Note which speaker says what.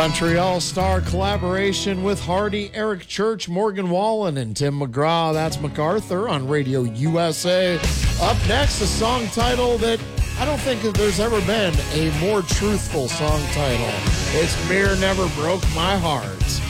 Speaker 1: Country All-Star collaboration with Hardy, Eric Church, Morgan Wallen, and Tim McGraw. That's MacArthur on Radio USA. Up next, a song title that I don't think that there's ever been a more truthful song title. It's Mirror Never Broke My Heart.